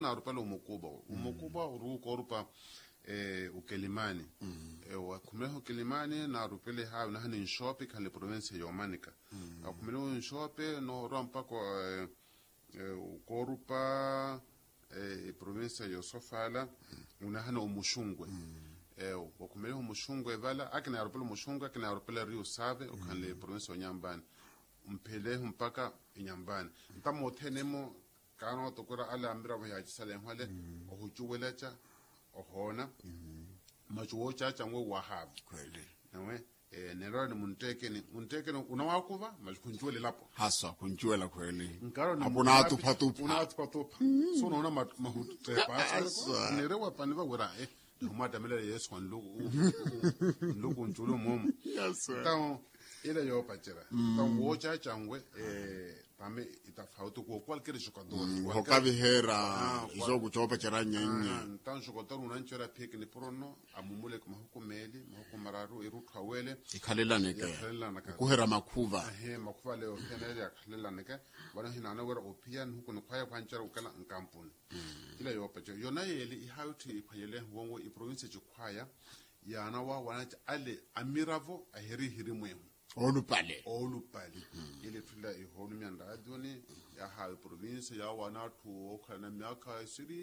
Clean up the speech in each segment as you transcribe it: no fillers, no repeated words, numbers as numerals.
na rupala umukuba uru korupa ukelimani wa kumeho kelimani na rupele ha na hani shope kan le province ya Manica akumelo shope no rampa ko korupa province ya Sofala una hani umushungwe wa kumeho umushungwe vala akina rupele umushungwe akina rupele Rio Save kan le province ya Nyambani mpele mpaka Nyambani ntamo tenemo kano tokora ala ambira bo ya tsale hwale o hujuwelacha ohona machuo chacha ngwe wahab kweli nawe nerani muntekeni unawakuva majukunjwele lapo hasa kunjuela kweli abuna atupa so nona mahute pa nerewa paniva wera umata mele yesu nluku njulu mum yes tawo ile yo pachera tawo chacha ngwe pame itafauti kwa cualquier jogador hokavi hera izo kuchopa charanyenye tan jogador unanchora peke ni prono amumule kuma hukumeli mahukumararu irutwa wele ikhalela neke kuhera makuva makuva leo tenere yakhalela neke wana hina na wera opia hukunu kwaya kwanchara ukala nkampuni ile yo pachera yona yeli ihauti iphayele wongo I province chikwaya yana wana ale amiravo aheri hirimwe olupale ile tula iholu myanda adoni ya ha province ya wana tu okana miaka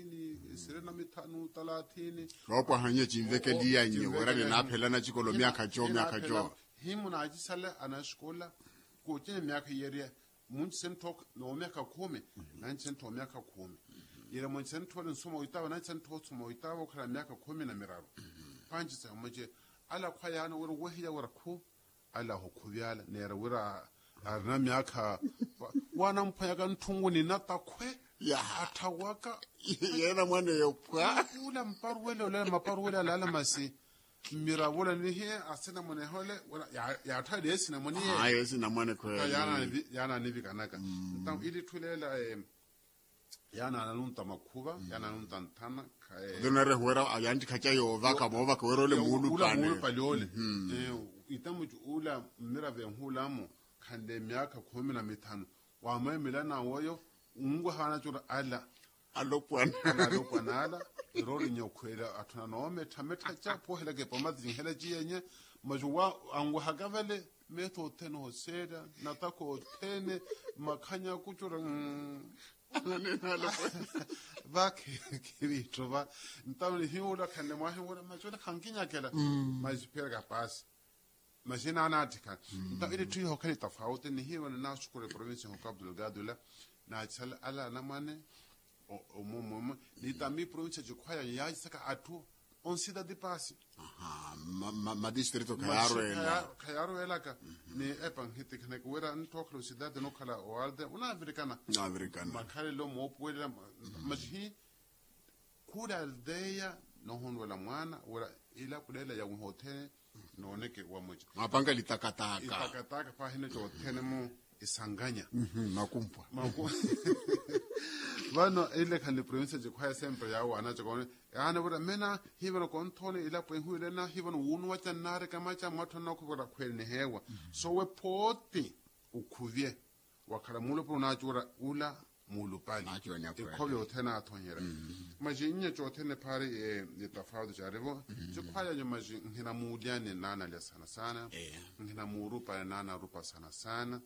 25 30 ropo hanye chimvekeli yanye werane naphela na chikolo miaka jo himu na ajisala anashkola kuchine miaka yeria mun sentok no miaka 10 na sentok miaka 10 ile mun sentok nsomo itawa na sentok somo itawa okana miaka 10 na miraro panji sa moje ala khayana wor wahiya wor ko ala hukuvyala nera wira arna miaka wana mpaya kantunguni natakwe ya atawaka yena mwana yopwa ula mparwele ula maparwele la masi mirawola ni he asina mone hole ya thade esina mone he esina mone ko yana nivi kanaka ntam ili thulela yana nanunta makhuva yana nanunta ntana donare huera ayanti khachayo vaka bova ko werole mulu pane itamu ula mirave hulamo khande miaka 15 wa maimela na woyo ungu hana chura ala alopwana rori nyokwela atuna no meta cha pohela ke pamadri hela jiyenye majuwa angu hagavale meto teno seda natako tene makhanya kuchura vake kivitova ntamni hiula khande mwahi wala majona khanginya kela majipera pas majina anatika nta ile tuyo kali tofauti ni hiyo na shukuru province ya Cabo Delgado la na chala ala na mane omomo ni tambi province ya Kwaya ya saka atu on sida de passe ma distrito Kayaro elaka ni epan hiti kane kuwera ntoklo sida de no kala walde una africana makale lo mopwela majhi kula aldeya no hono la mwana wala ila kulela ya hotel no neke wa moja mapanga litakataka pa hine to tenemo isanganya makumpwa vano ile khali province je khaya sempre ya wana je kone yana bura mena hivano kontone ila po huile na hivano unu wacha nare kama cha matona ko bura kwene hewa so we poti ukuvye wakala mulo po na chura ula mulu pali ikhobe otena athonyera majinya chotene pare ye tafauti jarevo je khaya je maji ngina mudiane nana le sana ngina murupa nana rupa sana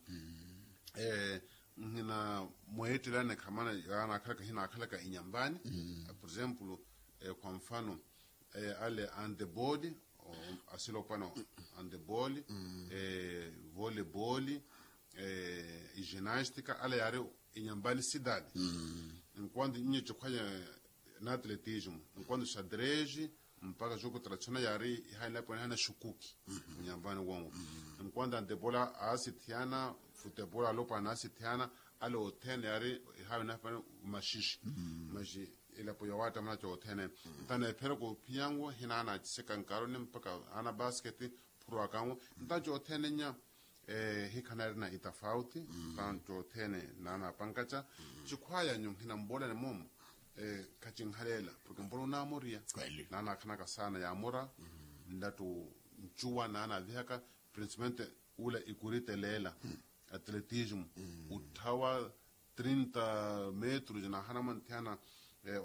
ngina moetela ne kamana yana khalaka hina khalaka inyambani for example kwa mfano ale on the body asilo pano on the body volleyball gymnastica ale yare inyambani sidade enquanto inye chokhaya na atletismo enquanto xadrez mpaka jogo tradicional yare haina pona hana shukuki inyambani wongo enquanto andebola asitiana futebol alopa na asitiana ale otene yare haina pona mashishi maji ila po yawata mana cho otene tane pero ko piango hinana tseka nkaro ne mpaka ana basket pro akango ntajo otene nya hikanarina itafauti tanto tene nana pankacha chikwaya nyum hina mbola ne mom kachinghalela porque mbolo na moria nana kanaka sana ya mora ndatu nchuwa nana dhaka principalmente ula ikurite lela atletismo utawa 30 metros na hana mantana